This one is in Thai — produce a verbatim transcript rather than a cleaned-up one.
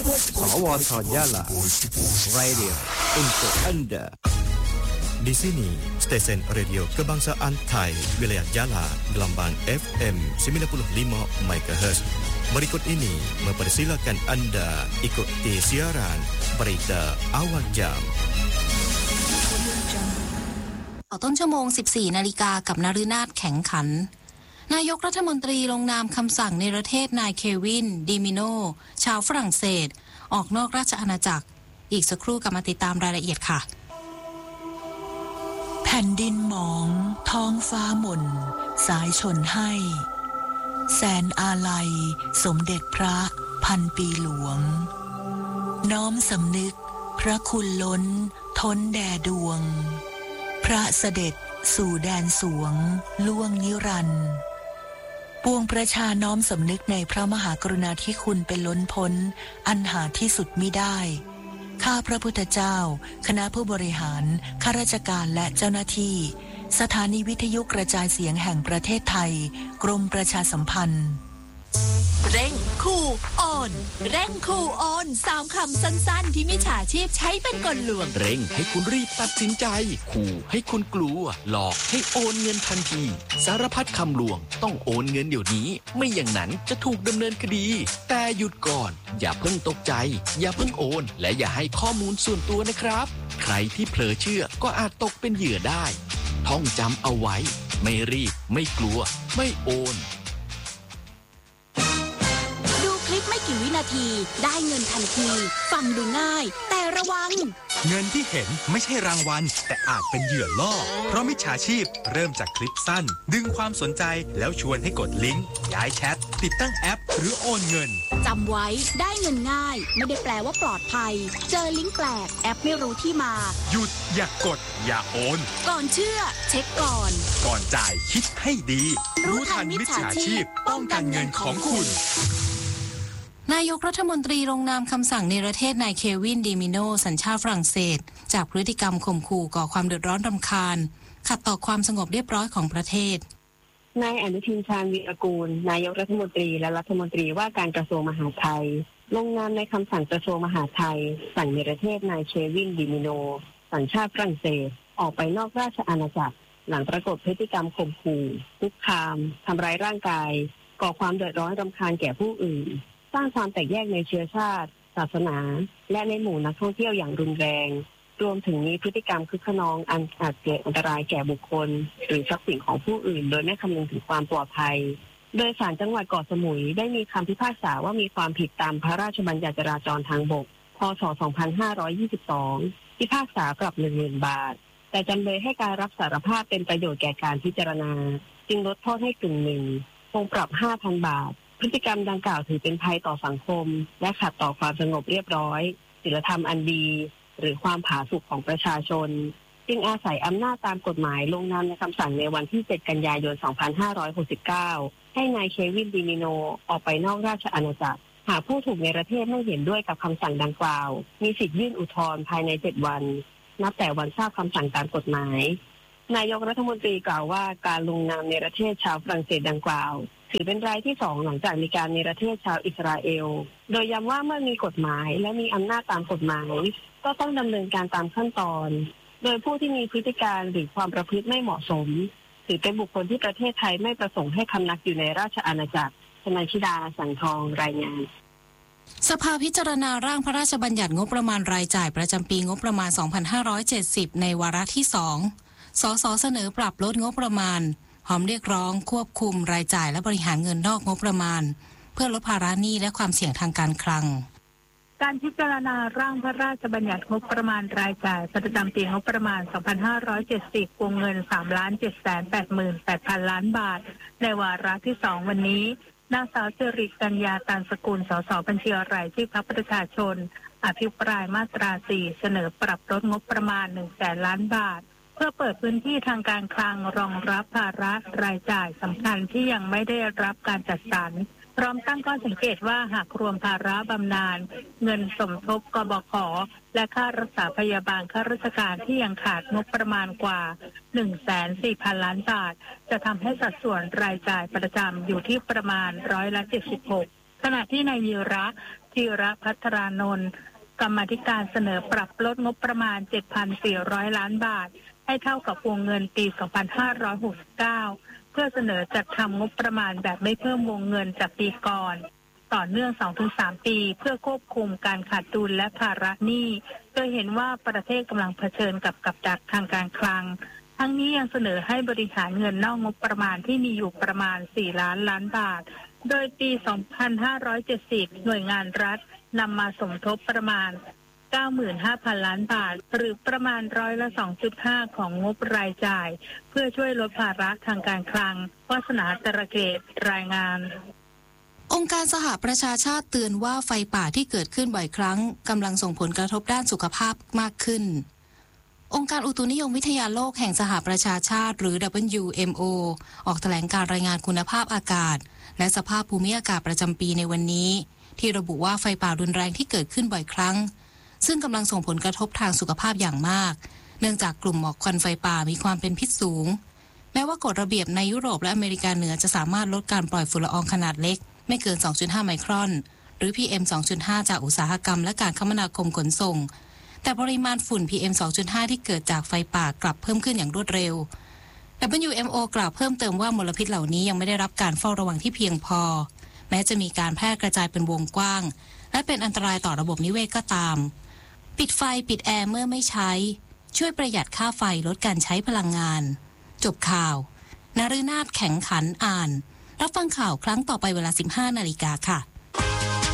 สวทยาลา Radio untuk Anda. Di sini stesen radio kebangsaan Thai wilayah Jala gelombang F M sembilan puluh lima megahertz. Berikut ini mempersilakan Anda ikuti siaran berita awal jam. ต่อต้นชั่วโมง สิบสี่ นาฬิกากับนฤนาถแข็งขันนายกรัฐมนตรีลงนามคำสั่งในประเทศนายเควินดิมิโนชาวฝรั่งเศสออกนอกราชอาณาจักรอีกสักครู่กลับมาติดตามรายละเอียดค่ะแผ่นดินหมองท้องฟ้าหม่นสายชนให้แสนอาลัยสมเด็จพระพันปีหลวงน้อมสำนึกพระคุณล้นท้นแด่ดวงพระเสด็จสู่แดนสวงล่วงนิรันดร์ปวงประชาน้อมสำนึกในพระมหากรุณาธิคุณเป็นล้นพ้นอันหาที่สุดมิได้ข้าพระพุทธเจ้าคณะผู้บริหารข้าราชการและเจ้าหน้าที่สถานีวิทยุกระจายเสียงแห่งประเทศไทยกรมประชาสัมพันธ์เร่งคูออนเร่งคูออนสามคำสั้นๆที่มิจฉาชีพใช้เป็นกลลวงเร่งให้คุณรีบตัดสินใจขู่ให้คุณกลัวหลอกให้โอนเงินทันทีสารพัดคำลวงต้องโอนเงินเดี๋ยวนี้ไม่อย่างนั้นจะถูกดำเนินคดีแต่หยุดก่อนอย่าเพิ่งตกใจอย่าเพิ่งโอนและอย่าให้ข้อมูลส่วนตัวนะครับใครที่เผลอเชื่อก็อาจตกเป็นเหยื่อได้ท่องจำเอาไว้ไม่รีบไม่กลัวไม่โอนไม่กี่วินาทีได้เงินทันทีฟังดูง่ายแต่ระวังเงินที่เห็นไม่ใช่รางวัลแต่อาจเป็นเหยื่อล่อเพราะมิจฉาชีพเริ่มจากคลิปสั้นดึงความสนใจแล้วชวนให้กดลิงก์ย้ายแชทติดตั้งแอปหรือโอนเงินจำไว้ได้เงินง่ายไม่ได้แปลว่าปลอดภัยเจอลิงก์แปลกแอปไม่รู้ที่มาหยุดอย่ากดอย่าโอนก่อนเชื่อเช็คก่อนก่อนจ่ายคิดให้ดีรู้ทันมิจฉาชีพป้องกันเงินของคุณนายกรัฐมนตรีลงนามคำสั่งในประเทศนายเควินดิมิโนสัญชาติฝรั่งเศสจากพฤติกรรมข่มขู่ก่อความเดือดร้อนรำคาญขัดต่อความสงบเรียบร้อยของประเทศนายอนุทินชาญวีรกูลนายกรัฐมนตรีและรัฐมนตรีว่าการกระทรวงมหาดไทยลงนามในคำสั่งกระทรวงมหาดไทยสั่งในประเทศนายเควินดิมิโนสัญชาติฝรั่งเศสออกไปนอกราชอาณาจักรหลังปรากฏพฤติกรรมข่มขู่คุกคามทำร้ายร่างกายก่อความเดือดร้อนรำคาญแก่ผู้อื่นสร้างความแตกแยกในเชื้อชาติศาสนาและในหมู่นักท่องเที่ยวอย่างรุนแรงรวมถึงมีพฤติกรรมคึกขนองอันอาจเกิดอันตรายแก่บุคคลหรือทรัพย์สินของผู้อื่นโดยไม่คำนึงถึงความปลอดภัยโดยศาลจังหวัดเกาะสมุยได้มีคำพิพากษาว่ามีความผิดตามพระราชบัญญัติจราจรทางบกพ.ศ. สองพันห้าร้อยยี่สิบสองพิพากษาปรับ หนึ่งหมื่น บาทแต่จำเลยให้การรับสารภาพเป็นประโยชน์แก่การพิจารณาจึงลดโทษให้กึ่งหนึ่งคงปรับ ห้าพัน บาทพฤติกรรมดังกล่าวถือเป็นภัยต่อสังคมและขัดต่อความสงบเรียบร้อยศีลธรรมอันดีหรือความผาสุกของประชาชนจึงอาศัยอำนาจตามกฎหมายลงนามในคำสั่งในวันที่เจ็ดกันยายนสองพันห้าร้อยหกสิบเก้าให้นายเควินดิมิโนออกไปนอกราชอาณาจักรหากผู้ถูกในประเทศไม่เห็นด้วยกับคำสั่งดังกล่าวมีสิทธิยื่นอุทธรณ์ภายในเจ็ดวันนับแต่วันทราบคำสั่งตามกฎหมายนายกรัฐมนตรีกล่าวว่าการลงนามในประเทศชาวฝรั่งเศสดังกล่าวถือเป็นรายที่สองหลังจากมีการในประเทศชาวอิสราเอลโดยย้ำว่าเมื่อมีกฎหมายและมีอำนาจตามกฎหมายก็ต้องดำเนินการตามขั้นตอนโดยผู้ที่มีพฤติการหรือความประพฤติไม่เหมาะสมถือเป็นบุคคลที่ประเทศไทยไม่ประสงค์ให้พำนักอยู่ในราชอาณาจักรชนันชิดาสังทองรายงานสภาพิจารณาร่างพระราชบัญญัติงบประมาณรายจ่ายประจำปีงบประมาณสองพันห้าร้อยเจ็ดสิบในวาระที่สองสสเสนอปรับลดงบประมาณพร้อมเรียกร้องควบคุมรายจ่ายและบริหารเงินนอกงบประมาณเพื่อลดภาระหนี้และความเสี่ยงทางการคลังการพิจารณาร่างพระราชบัญญัติงบประมาณรายจ่ายประจำปีงบประมาณสองพันห้าร้อยเจ็ดสิบวงเงิน สามล้านเจ็ดแสนแปดหมื่นแปดพัน ล้านบาทในวาระที่สองวันนี้นางสาวสิริกัญญาตานสกุลสสบัญชีรายชื่อพรรคประชาชนอภิปรายมาตราสี่เสนอปรับลดงบประมาณ หนึ่งแสน ล้านบาทเพื่อเปิดพื้นที่ทางการคลังรองรับภาระรายจ่ายสำคัญที่ยังไม่ได้รับการจัดสรรพร้อมตั้งข้อสังเกตว่าหากรวมภาระบำนาญเงินสมทบกบข.และค่ารักษาพยาบาลข้าราชการที่ยังขาดงบประมาณกว่า หนึ่งแสนสี่พัน ล้านบาทจะทำให้สัดส่วนรายจ่ายประจำอยู่ที่ประมาณร้อยละเจ็ดสิบหกขณะที่นายวีระธีรพัทรานนท์กรรมาธิการเสนอปรับลดงบประมาณ เจ็ดพันสี่ร้อย ล้านบาทให้เท่ากับวงเงินปี สองพันห้าร้อยหกสิบเก้า เพื่อเสนอจัดทำงบประมาณแบบไม่เพิ่มวงเงินจากปีก่อนต่อเนื่อง สองถึงสาม ปีเพื่อควบคุมการขาดดุลและภาระหนี้โดยเห็นว่าประเทศกำลังเผชิญกับกับดักทางการคลังทั้งนี้ยังเสนอให้บริหารเงินนอกงบประมาณที่มีอยู่ประมาณ สี่ ล้านล้านบาทโดยปี สองพันห้าร้อยเจ็ดสิบ หน่วยงานรัฐนำมาสมทบประมาณ เก้าหมื่นห้าพัน ล้านบาทหรือประมาณร้อยละ สองจุดห้า ของงบรายจ่ายเพื่อช่วยลดภาระทางการคลังวาสนาตระเกตรายงานองค์การสหประชาชาติเตือนว่าไฟป่าที่เกิดขึ้นบ่อยครั้งกำลังส่งผลกระทบด้านสุขภาพมากขึ้นองค์การอุตุนิยมวิทยาโลกแห่งสหประชาชาติหรือ ดับเบิลยู เอ็ม โอ ออกแถลงการรายงานคุณภาพอากาศและสภาพภูมิอากาศประจำปีในวันนี้ที่ระบุว่าไฟป่ารุนแรงที่เกิดขึ้นบ่อยครั้งซึ่งกำลังส่งผลกระทบทางสุขภาพอย่างมากเนื่องจากกลุ่มหมอกควันไฟป่ามีความเป็นพิษสูงแม้ว่ากฎระเบียบในยุโรปและอเมริกาเหนือจะสามารถลดการปล่อยฝุ่นละอองขนาดเล็กไม่เกิน สองจุดห้า ไมครอนหรือ พี เอ็ม สองจุดห้า จากอุตสาหกรรมและการคมนาคมขนส่งแต่ปริมาณฝุ่น พี เอ็ม สองจุดห้า ที่เกิดจากไฟป่ากลับเพิ่มขึ้นอย่างรวดเร็ว ดับเบิลยู เอ็ม โอ กล่าวเพิ่มเติมว่ามลพิษเหล่านี้ยังไม่ได้รับการเฝ้าระวังที่เพียงพอแม้จะมีการแพร่กระจายเป็นวงกว้างและเป็นอันตรายต่อระบบนิเวศก็ตามปิดไฟปิดแอร์เมื่อไม่ใช้ช่วยประหยัดค่าไฟลดการใช้พลังงานจบข่าวนฤนาถแข็งขันอ่านรับฟังข่าวครั้งต่อไปเวลา สิบห้า นาฬิกาค่ะ